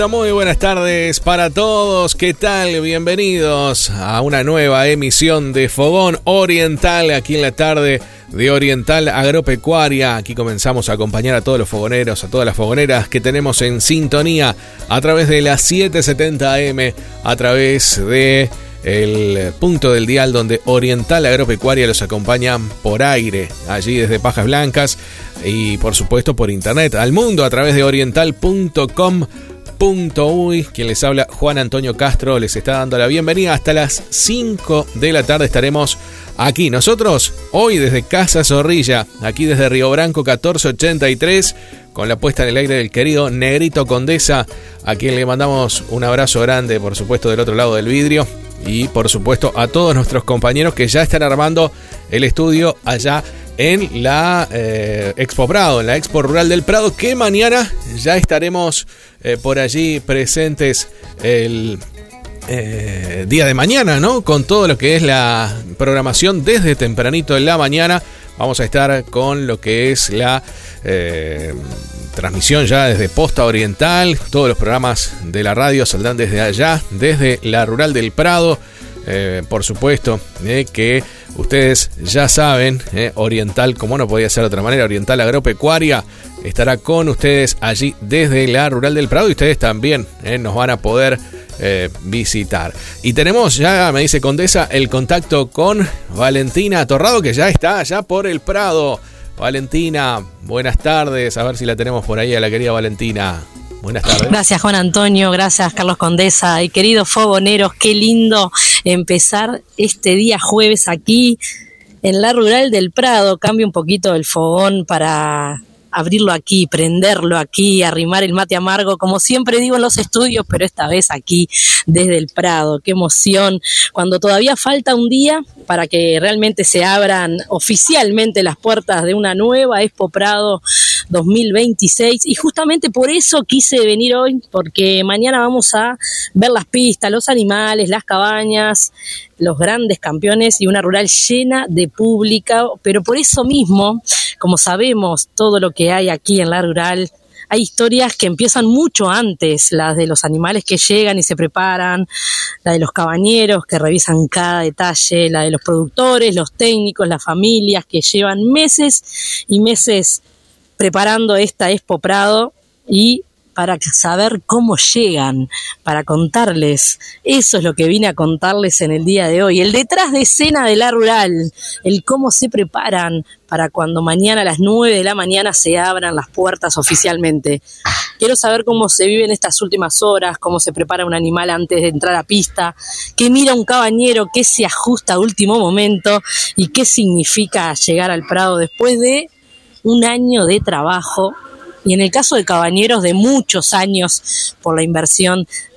Muy buenas tardes para todos, ¿qué tal? Bienvenidos a una nueva emisión de Fogón Oriental, aquí en la tarde de Oriental Agropecuaria. Aquí comenzamos a acompañar a todos los fogoneros, a todas las fogoneras que tenemos en sintonía a través de las 770 AM, a través de el punto del dial donde Oriental Agropecuaria los acompaña por aire, allí desde Pajas Blancas, y por supuesto por internet al mundo a través de oriental.com.uy. Quien les habla, Juan Antonio Castro, les está dando la bienvenida. Hasta las 5 de la tarde estaremos aquí nosotros, hoy desde Casa Zorrilla, aquí desde Río Branco 1483, con la puesta en el aire del querido Negrito Condesa, a quien le mandamos un abrazo grande, por supuesto, del otro lado del vidrio. Y por supuesto a todos nuestros compañeros que ya están armando el estudio allá en la Expo Prado, en la Expo Rural del Prado, que mañana ya estaremos por allí presentes el día de mañana, ¿no? Con todo lo que es la programación desde tempranito en la mañana. Vamos a estar con lo que es la transmisión ya desde Posta Oriental. Todos los programas de la radio saldrán desde allá, desde la Rural del Prado. Por supuesto que ustedes ya saben, Oriental, como no podía ser de otra manera, Oriental Agropecuaria estará con ustedes allí desde la Rural del Prado, y ustedes también nos van a poder visitar. Y tenemos ya, me dice Condesa, el contacto con Valentina Torrado, que ya está allá por el Prado. Valentina, buenas tardes, a ver si la tenemos por ahí a la querida Valentina. Buenas tardes. Gracias, Juan Antonio, gracias, Carlos Condesa y queridos fogoneros. Qué lindo empezar este día jueves aquí en la Rural del Prado. Cambio un poquito el fogón para abrirlo aquí, prenderlo aquí, arrimar el mate amargo, como siempre digo en los estudios, pero esta vez aquí desde el Prado. Qué emoción, cuando todavía falta un día para que realmente se abran oficialmente las puertas de una nueva Expo Prado 2026, y justamente por eso quise venir hoy, porque mañana vamos a ver las pistas, los animales, las cabañas, los grandes campeones y una rural llena de público. Pero por eso mismo, como sabemos todo lo que hay aquí en la rural, hay historias que empiezan mucho antes, las de los animales que llegan y se preparan, la de los cabañeros que revisan cada detalle, la de los productores, los técnicos, las familias que llevan meses y meses preparando esta Expo Prado, y para saber cómo llegan, para contarles. Eso es lo que vine a contarles en el día de hoy, el detrás de escena de la rural, el cómo se preparan para cuando mañana a las 9 de la mañana se abran las puertas oficialmente. Quiero saber cómo se viven estas últimas horas, cómo se prepara un animal antes de entrar a pista, qué mira un cabañero, qué se ajusta a último momento y qué significa llegar al Prado después de un año de trabajo, y en el caso de cabañeros de muchos años, por la inversión